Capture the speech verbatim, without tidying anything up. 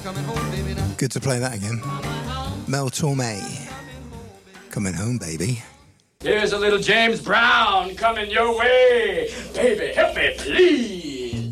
Good to play that again. Mel Torme. Coming home, baby. Here's a little James Brown coming your way. Baby, help me, please.